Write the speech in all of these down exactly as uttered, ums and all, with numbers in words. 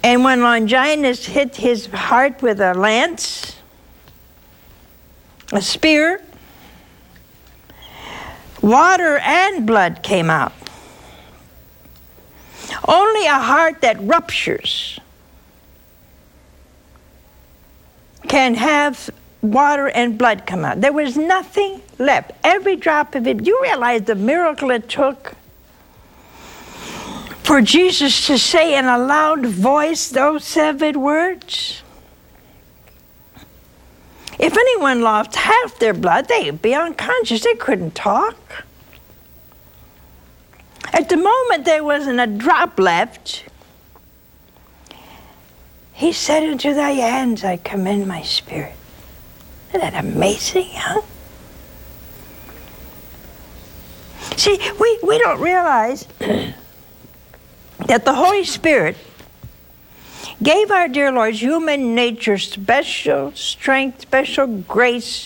And when Longinus hit his heart with a lance, a spear, water and blood came out. Only a heart that ruptures can have water and blood come out. There was nothing left. Every drop of it. Do you realize the miracle it took for Jesus to say in a loud voice those seven words? If anyone lost half their blood, they'd be unconscious. They couldn't talk. At the moment there wasn't a drop left, he said, "Into thy hands I commend my spirit." Isn't that amazing, huh? See, we, we don't realize that the Holy Spirit gave our dear Lord human nature special strength, special grace.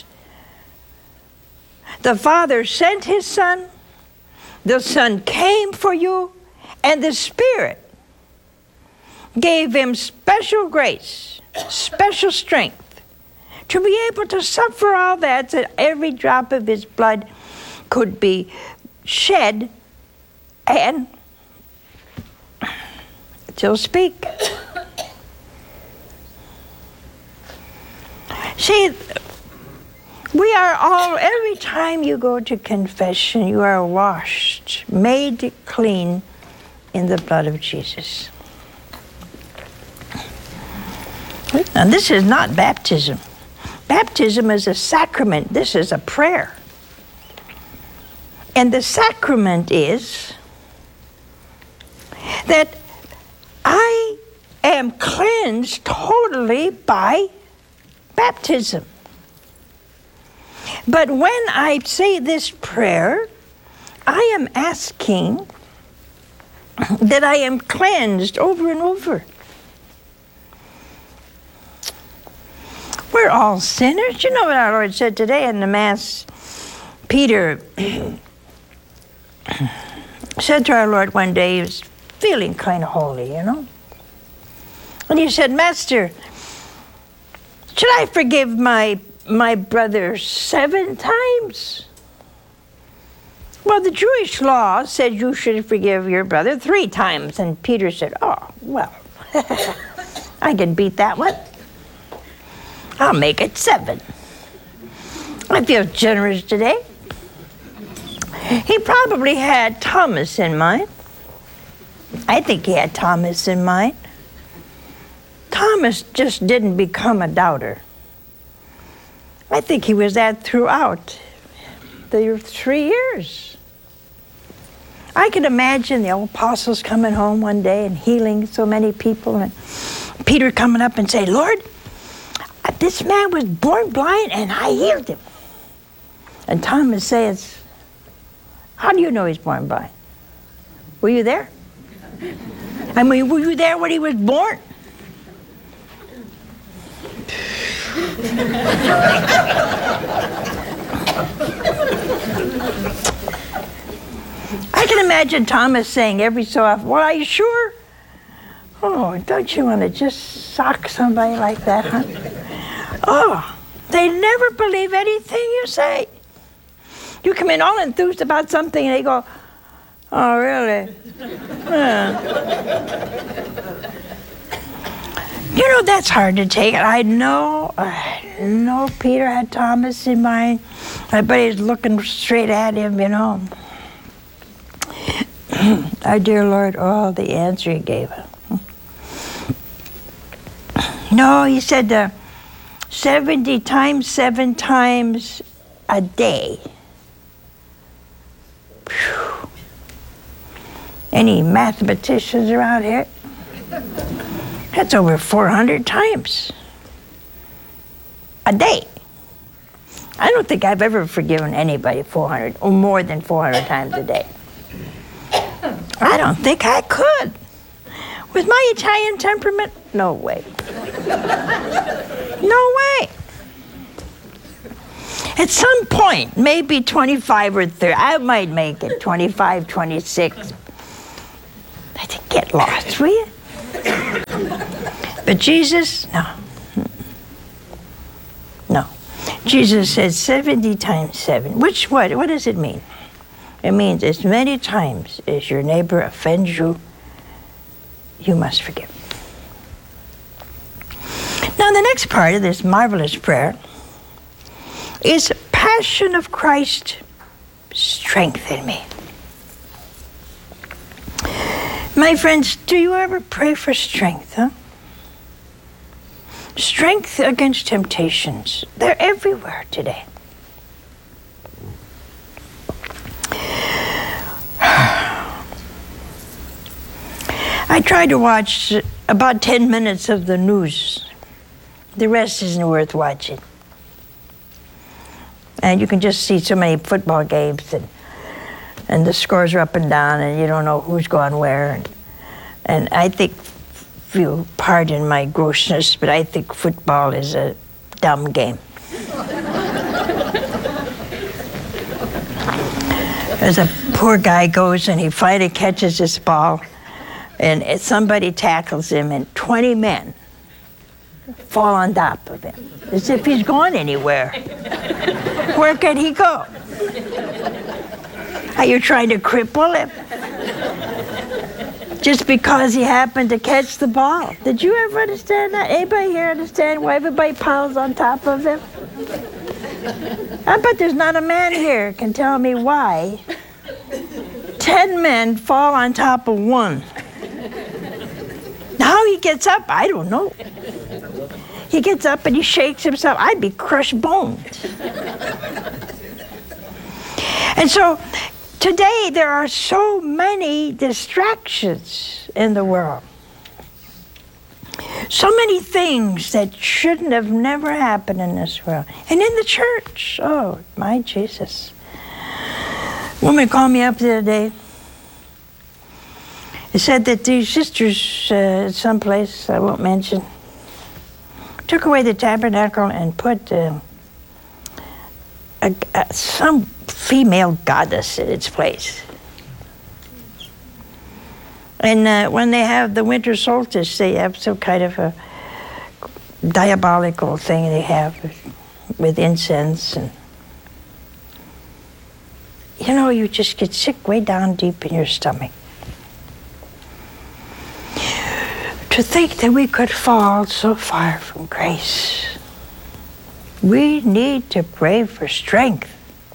The Father sent his Son, the Son came for you, and the Spirit gave him special grace, special strength to be able to suffer all that, so that every drop of his blood could be shed and still speak. See, we are all, every time you go to confession, you are washed, made clean in the blood of Jesus. Now, this is not baptism. Baptism is a sacrament. This is a prayer. And the sacrament is that I am cleansed totally by baptism. But when I say this prayer, I am asking that I am cleansed over and over. We're all sinners. You know what our Lord said today in the Mass? Peter said to our Lord one day, he was feeling kind of holy, you know. And he said, "Master, should I forgive my my brother seven times?" Well, the Jewish law said you should forgive your brother three times. And Peter said, "Oh, well, I can beat that one. I'll make it seven." I feel generous today. He probably had Thomas in mind. I think he had Thomas in mind. Thomas just didn't become a doubter. I think he was that throughout the three years. I can imagine the old apostles coming home one day and healing so many people, and Peter coming up and saying, "Lord, this man was born blind and I healed him." And Thomas says, "How do you know he's born blind? Were you there? I mean, were you there when he was born?" I can imagine Thomas saying every so often, "Well, are you sure? Oh, don't you want to just sock somebody like that, huh?" Oh, they never believe anything you say. You come in all enthused about something and they go, "Oh, really? Yeah." You know, that's hard to take. I know, I know Peter had Thomas in mind. Everybody's looking straight at him, you know. Our dear Lord, oh, the answer he gave him. No, he said uh, seventy times, seven times a day. Whew. Any mathematicians around here? That's over four hundred times a day. I don't think I've ever forgiven anybody four hundred or more than four hundred times a day. I don't think I could. With my Italian temperament, no way. No way. At some point, maybe twenty-five or thirty, I might make it twenty-five, twenty-six. I think get lost, will you? But Jesus, no. No. Jesus said seventy times seven. Which what? What does it mean? It means as many times as your neighbor offends you, you must forgive. Now the next part of this marvelous prayer is Passion of Christ, strengthen me. My friends, do you ever pray for strength, huh? Strength against temptations. They're everywhere today. I try to watch about ten minutes of the news. The rest isn't worth watching. And you can just see so many football games, and and the scores are up and down, and you don't know who's gone where. And, and I think, if you pardon my grossness, but I think football is a dumb game. As a poor guy goes and he finally catches this ball, and somebody tackles him, and twenty men fall on top of him, as if he's gone anywhere. Where can he go? Are you trying to cripple him? Just because he happened to catch the ball. Did you ever understand that? Anybody here understand why everybody piles on top of him? I bet there's not a man here can tell me why ten men fall on top of one. How he gets up, I don't know. He gets up and he shakes himself. I'd be crushed bones. And so today there are so many distractions in the world. So many things that shouldn't have never happened in this world. And in the church, oh, my Jesus. A woman called me up the other day. It said that these sisters, uh, someplace I won't mention, took away the tabernacle and put uh, a, a, some female goddess in its place. And uh, when they have the winter solstice, they have some kind of a diabolical thing they have with, with incense. And you know, you just get sick way down deep in your stomach. To think that we could fall so far from grace. We need to pray for strength.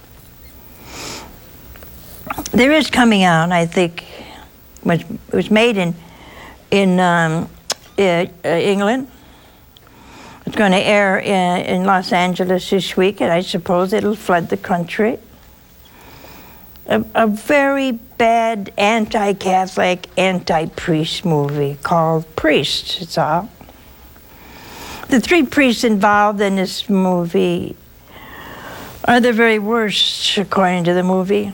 There is coming out, I think, it was made in in um, uh, England. It's going to air in, in Los Angeles this week, and I suppose it'll flood the country. A, a very bad anti-Catholic, anti-priest movie called Priest, it's all. The three priests involved in this movie are the very worst, according to the movie.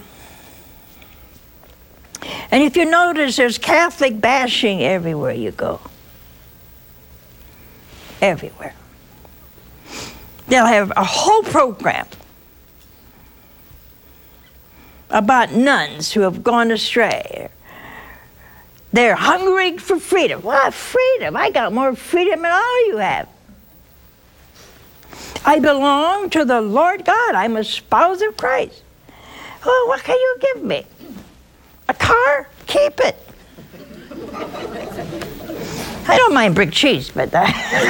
And if you notice, there's Catholic bashing everywhere you go. Everywhere. They'll have a whole program about nuns who have gone astray. They're hungering for freedom. What freedom? I got more freedom than all you have. I belong to the Lord God. I'm a spouse of Christ. Oh, what can you give me? A car? Keep it. I don't mind brick cheese, but I...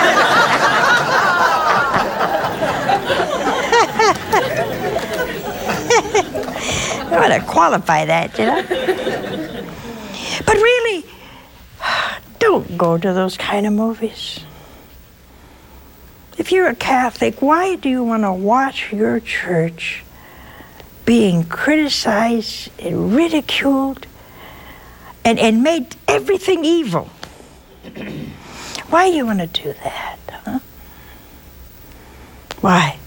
I want to qualify that, you know? But really, don't go to those kind of movies. If you're a Catholic, why do you want to watch your church being criticized and ridiculed and, and made everything evil? Why do you want to do that, huh? Why?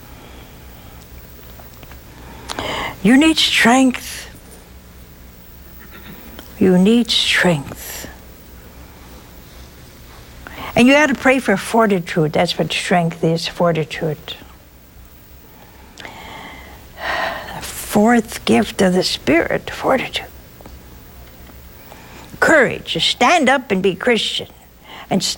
You need strength. You need strength. And you got to pray for fortitude. That's what strength is, fortitude. The fourth gift of the Spirit, fortitude. Courage to stand up and be Christian. And